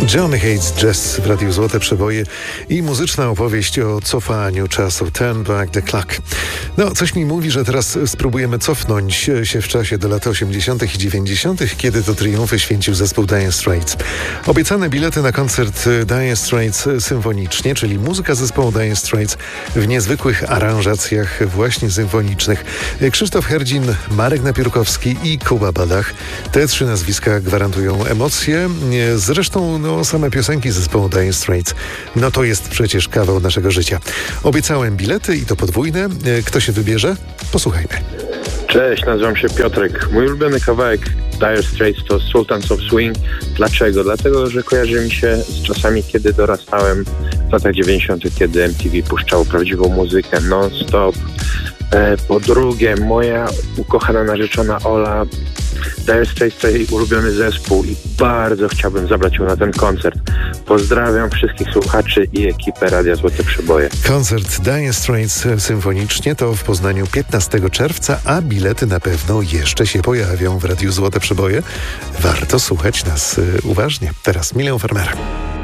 Johnny Hates Jazz w Radiu Złote Przeboje i muzyczna opowieść o cofaniu czasu. Turn back the clock. No, coś mi mówi, że teraz spróbujemy cofnąć się w czasie do lat 80. i 90., kiedy to triumfy święcił zespół Dire Straits. Obiecane bilety na koncert Dire Straits symfonicznie, czyli muzyka zespołu Dire Straits w niezwykłych aranżacjach właśnie symfonicznych. Krzysztof Herdzin, Marek Napiórkowski i Kuba Badach. Te trzy nazwiska gwarantują emocje. Zresztą same piosenki zespołu Dire Straits, to jest przecież kawał naszego życia. Obiecałem bilety i to podwójne. Kto się wybierze? Posłuchajmy. Cześć, nazywam się Piotrek. Mój ulubiony kawałek Dire Straits to Sultans of Swing. Dlaczego? Dlatego, że kojarzy mi się z czasami, kiedy dorastałem w latach 90., kiedy MTV puszczał prawdziwą muzykę non-stop. Po drugie, moja ukochana narzeczona Ola, Dire Straits to jej ulubiony zespół i bardzo chciałbym zabrać ją na ten koncert. Pozdrawiam wszystkich słuchaczy i ekipę Radia Złote Przeboje. Koncert Dire Straits symfonicznie to w Poznaniu 15 czerwca, a bilety na pewno jeszcze się pojawią w Radiu Złote Przeboje. Warto słuchać nas uważnie. Teraz Milion Farmera.